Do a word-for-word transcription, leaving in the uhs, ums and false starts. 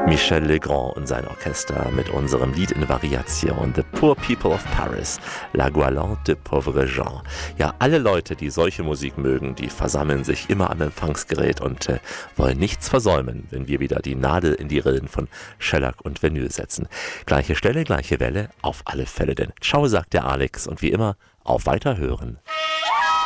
Michel Legrand und sein Orchester mit unserem Lied in Variation The Poor People of Paris, La Goualante de Pauvre Jean. Ja, alle Leute, die solche Musik mögen, die versammeln sich immer am Empfangsgerät und äh, wollen nichts versäumen, wenn wir wieder die Nadel in die Rillen von Shellac und Vinyl setzen. Gleiche Stelle, gleiche Welle, auf alle Fälle denn. Ciao, sagt der Alex und wie immer, auf Weiterhören.